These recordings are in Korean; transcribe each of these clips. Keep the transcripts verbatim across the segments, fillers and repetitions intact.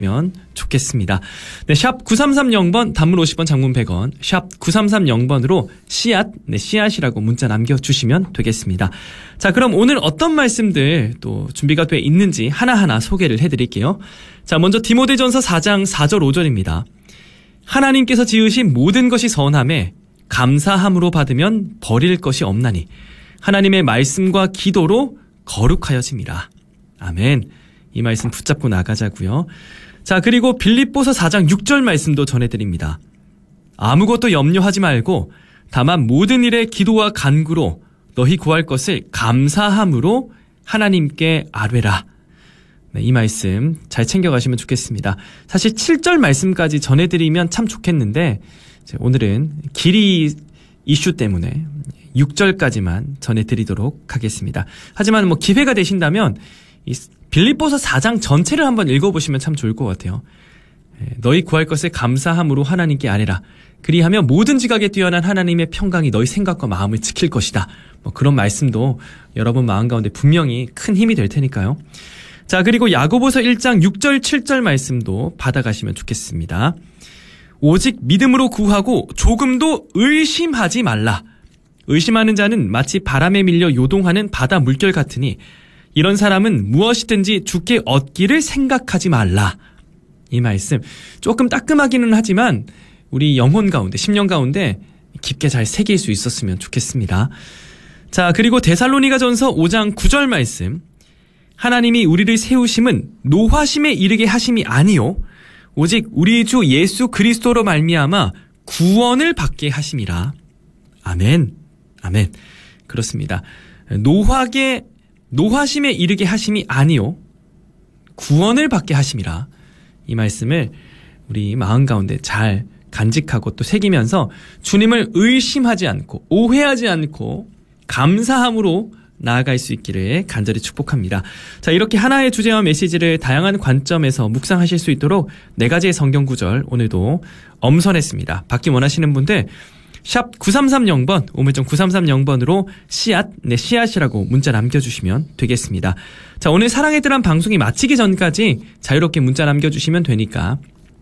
면 좋겠습니다. 네, 샵 구삼삼공 번 단문 오십 원 장문 백 원 샵 구삼삼공 번으로 씨앗, 네, 씨앗이라고 문자 남겨주시면 되겠습니다. 자, 그럼 오늘 어떤 말씀들 또 준비가 돼 있는지 하나하나 소개를 해드릴게요. 자, 먼저 디모데전서 사 장 사 절 오 절입니다. 하나님께서 지으신 모든 것이 선함에 감사함으로 받으면 버릴 것이 없나니 하나님의 말씀과 기도로 거룩하여짐이라. 아멘. 이 말씀 붙잡고 나가자고요. 자, 그리고 빌립보서 사 장 육 절 말씀도 전해드립니다. 아무것도 염려하지 말고 다만 모든 일에 기도와 간구로 너희 구할 것을 감사함으로 하나님께 아뢰라. 네, 이 말씀 잘 챙겨가시면 좋겠습니다. 사실 칠 절 말씀까지 전해드리면 참 좋겠는데 오늘은 길이 이슈 때문에 육 절까지만 전해드리도록 하겠습니다. 하지만 뭐 기회가 되신다면 이 빌립보서 사 장 전체를 한번 읽어보시면 참 좋을 것 같아요. 너희 구할 것을 감사함으로 하나님께 아뢰라. 그리하면 모든 지각에 뛰어난 하나님의 평강이 너희 생각과 마음을 지킬 것이다. 뭐 그런 말씀도 여러분 마음 가운데 분명히 큰 힘이 될 테니까요. 자, 그리고 야고보서 일 장 육 절 칠 절 말씀도 받아가시면 좋겠습니다. 오직 믿음으로 구하고 조금도 의심하지 말라. 의심하는 자는 마치 바람에 밀려 요동하는 바다 물결 같으니 이런 사람은 무엇이든지 주께 얻기를 생각하지 말라. 이 말씀 조금 따끔하기는 하지만 우리 영혼 가운데, 심령 가운데 깊게 잘 새길 수 있었으면 좋겠습니다. 자, 그리고 데살로니가전서 오 장 구 절 말씀. 하나님이 우리를 세우심은 노하심에 이르게 하심이 아니요 오직 우리 주 예수 그리스도로 말미암아 구원을 받게 하심이라. 아멘. 아멘. 그렇습니다. 노하게 노하심에 이르게 하심이 아니요 구원을 받게 하심이라. 이 말씀을 우리 마음 가운데 잘 간직하고 또 새기면서 주님을 의심하지 않고 오해하지 않고 감사함으로 나아갈 수 있기를 간절히 축복합니다. 자, 이렇게 하나의 주제와 메시지를 다양한 관점에서 묵상하실 수 있도록 네 가지의 성경 구절 오늘도 엄선했습니다. 받기 원하시는 분들 샵 구삼삼공 번, 우물정 구삼삼공 번으로 씨앗, 네, 씨앗이라고 문자 남겨주시면 되겠습니다. 자, 오늘 사랑의 뜰 한 방송이 마치기 전까지 자유롭게 문자 남겨주시면 되니까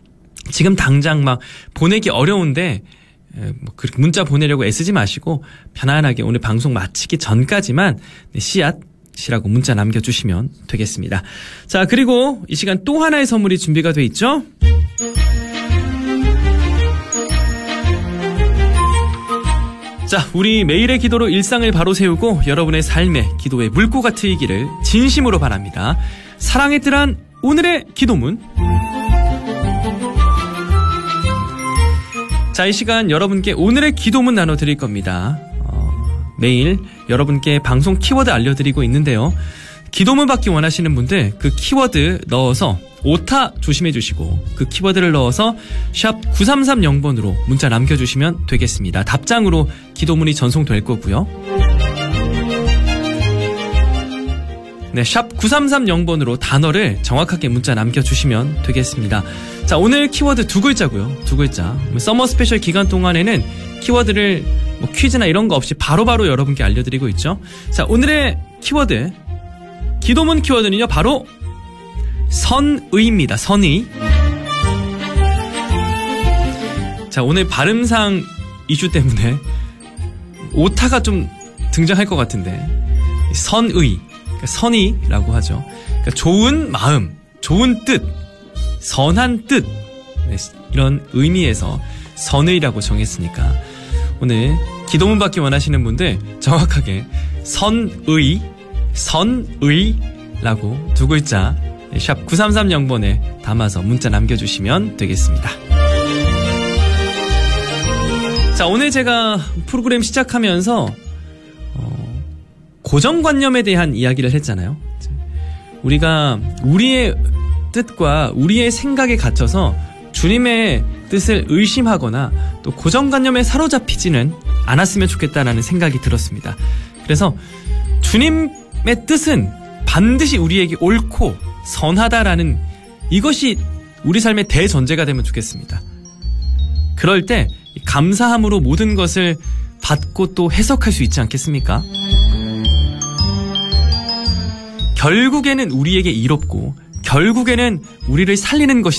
지금 당장 막 보내기 어려운데 뭐 그렇게 문자 보내려고 애쓰지 마시고 편안하게 오늘 방송 마치기 전까지만 네, 씨앗이라고 문자 남겨주시면 되겠습니다. 자, 그리고 이 시간 또 하나의 선물이 준비가 돼 있죠? 자, 우리 매일의 기도로 일상을 바로 세우고 여러분의 삶에 기도의 물꼬가 트이기를 진심으로 바랍니다. 사랑의 뜰 한 오늘의 기도문. 자, 이 시간 여러분께 오늘의 기도문 나눠드릴 겁니다. 어, 매일 여러분께 방송 키워드 알려드리고 있는데요. 기도문 받기 원하시는 분들 그 키워드 넣어서 오타 조심해 주시고 그 키워드를 넣어서 샵 구삼삼공 번으로 문자 남겨주시면 되겠습니다. 답장으로 기도문이 전송될 거고요. 네, 샵 구삼삼공 번으로 단어를 정확하게 문자 남겨주시면 되겠습니다. 자, 오늘 키워드 두 글자고요. 두 글자. 서머 스페셜 기간 동안에는 키워드를 뭐 퀴즈나 이런 거 없이 바로바로 바로 여러분께 알려드리고 있죠. 자, 오늘의 키워드 기도문 키워드는요 바로 선의입니다. 선의. 자, 오늘 발음상 이슈 때문에 오타가 좀 등장할 것 같은데 선의, 그러니까 선의라고 하죠. 그러니까 좋은 마음, 좋은 뜻, 선한 뜻, 네, 이런 의미에서 선의라고 정했으니까 오늘 기도문 받기 원하시는 분들 정확하게 선의, 선의라고 두 글자 샵 구삼삼공 번에 담아서 문자 남겨주시면 되겠습니다. 자, 오늘 제가 프로그램 시작하면서 어, 고정관념에 대한 이야기를 했잖아요. 우리가 우리의 뜻과 우리의 생각에 갇혀서 주님의 뜻을 의심하거나 또 고정관념에 사로잡히지는 않았으면 좋겠다라는 생각이 들었습니다. 그래서 주님의 뜻은 반드시 우리에게 옳고 선하다라는 이것이 우리 삶의 대전제가 되면 좋겠습니다. 그럴 때 감사함으로 모든 것을 받고 또 해석할 수 있지 않겠습니까? 결국에는 우리에게 이롭고 결국에는 우리를 살리는 것이